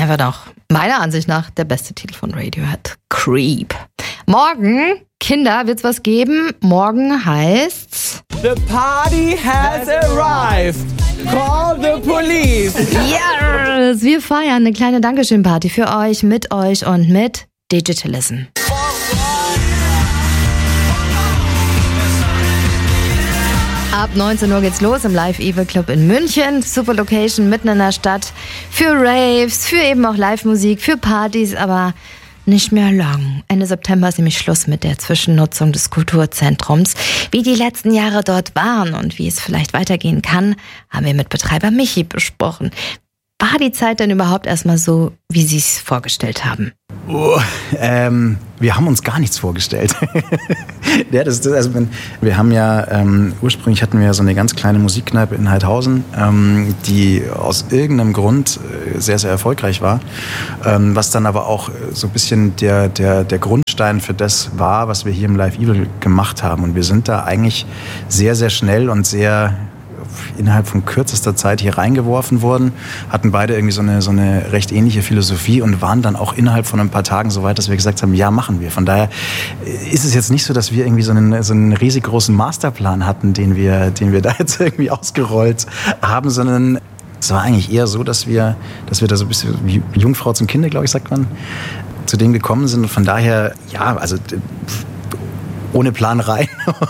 einfach noch, meiner Ansicht nach, der beste Titel von Radiohead. Creep. Morgen, Kinder, wird's was geben. Morgen heißt's... The party has arrived. Call the police. Yes, wir feiern eine kleine Dankeschön-Party für euch, mit Digitalism. Ab 19 Uhr geht's los im Live Evil Club in München. Super Location mitten in der Stadt. Für Raves, für eben auch Live-Musik, für Partys, aber nicht mehr lang. Ende September ist nämlich Schluss mit der Zwischennutzung des Kulturzentrums. Wie die letzten Jahre dort waren und wie es vielleicht weitergehen kann, haben wir mit Betreiber Michi besprochen. War die Zeit denn überhaupt erstmal so, wie Sie es vorgestellt haben? Wir haben uns gar nichts vorgestellt. Wir haben ja, ursprünglich hatten wir so eine ganz kleine Musikkneipe in Heidhausen, die aus irgendeinem Grund sehr, sehr erfolgreich war, was dann aber auch so ein bisschen der Grundstein für das war, was wir hier im Live Evil gemacht haben. Und wir sind da eigentlich sehr, sehr schnell und sehr innerhalb von kürzester Zeit hier reingeworfen worden, hatten beide irgendwie so eine recht ähnliche Philosophie und waren dann auch innerhalb von ein paar Tagen so weit, dass wir gesagt haben, ja, machen wir. Von daher ist es jetzt nicht so, dass wir irgendwie so einen riesig großen Masterplan hatten, den wir da jetzt irgendwie ausgerollt haben, sondern es war eigentlich eher so, dass wir da so ein bisschen wie Jungfrau zum Kinde, glaube ich, sagt man, zu dem gekommen sind. Und von daher, ja, also ohne Plan rein.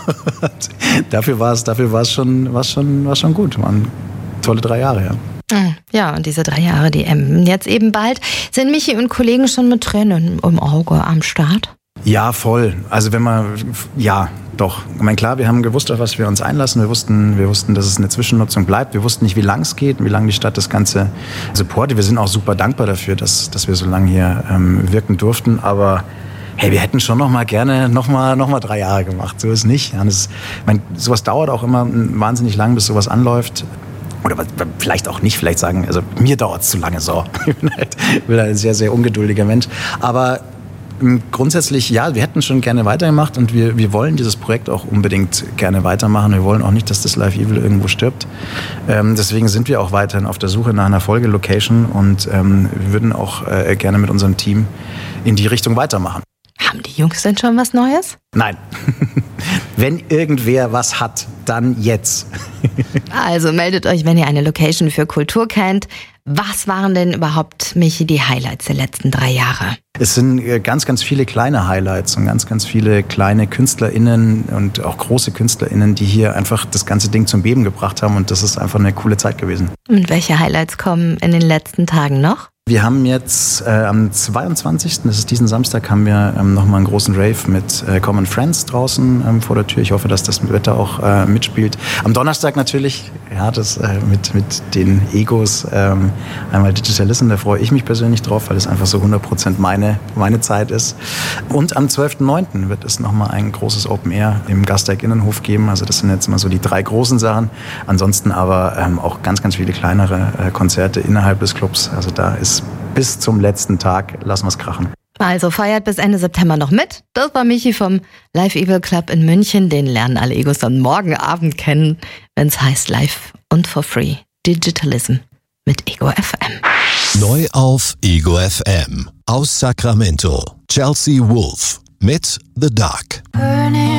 dafür war es schon gut. Waren tolle 3 Jahre, ja. Ja, und diese 3 Jahre, die enden jetzt eben bald. Sind Michi und Kollegen schon mit Tränen im Auge am Start? Ja, voll. Also ja, doch. Ich meine, klar, wir haben gewusst, auf was wir uns einlassen. Wir wussten, dass es eine Zwischennutzung bleibt. Wir wussten nicht, wie lang es geht, wie lange die Stadt das Ganze supportet. Wir sind auch super dankbar dafür, dass wir so lange hier wirken durften. Aber hey, wir hätten schon gerne noch mal 3 Jahre gemacht. So ist nicht. Ja, sowas dauert auch immer wahnsinnig lang, bis sowas anläuft. Oder vielleicht auch nicht. Vielleicht sagen, also mir dauert es zu lange so. Ich bin halt ein sehr, sehr ungeduldiger Mensch. Aber grundsätzlich, ja, wir hätten schon gerne weitergemacht und wir wollen dieses Projekt auch unbedingt gerne weitermachen. Wir wollen auch nicht, dass das Live Evil irgendwo stirbt. Deswegen sind wir auch weiterhin auf der Suche nach einer Folgelocation und wir würden auch gerne mit unserem Team in die Richtung weitermachen. Haben die Jungs denn schon was Neues? Nein. Wenn irgendwer was hat, dann jetzt. Also meldet euch, wenn ihr eine Location für Kultur kennt. Was waren denn überhaupt, Michi, die Highlights der letzten 3 Jahre? Es sind ganz, ganz viele kleine Highlights und ganz, ganz viele kleine KünstlerInnen und auch große KünstlerInnen, die hier einfach das ganze Ding zum Beben gebracht haben und das ist einfach eine coole Zeit gewesen. Und welche Highlights kommen in den letzten Tagen noch? Wir haben jetzt am 22., das ist diesen Samstag, haben wir nochmal einen großen Rave mit Common Friends draußen vor der Tür. Ich hoffe, dass das Wetter auch mitspielt. Am Donnerstag natürlich, ja, das mit den Egos, einmal Digitalism, da freue ich mich persönlich drauf, weil es einfach so 100% meine Zeit ist. Und am 12.09. wird es nochmal ein großes Open Air im Gasteig Innenhof geben. Also das sind jetzt mal so die 3 großen Sachen. Ansonsten aber auch ganz, ganz viele kleinere Konzerte innerhalb des Clubs. Also da ist bis zum letzten Tag, lassen wir es krachen. Also feiert bis Ende September noch mit. Das war Michi vom Live Evil Club in München. Den lernen alle Egos dann morgen Abend kennen, wenn es heißt Live und for free. Digitalism mit Ego FM. Neu auf Ego FM. Aus Sacramento. Chelsea Wolfe mit The Dark.